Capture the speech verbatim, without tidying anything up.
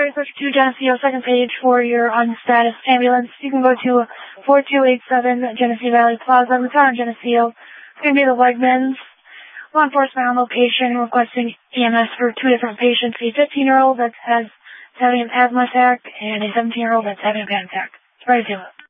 sorry, switch to Geneseo, second page for your on-status ambulance. You can go to four two eight seven Genesee Valley Plaza, the town of Geneseo. It's going to be the Wegmans. Law enforcement on location requesting E M S for two different patients, a fifteen-year-old that has having an asthma attack and a seventeen-year-old that's having a panic attack. Ready to do it.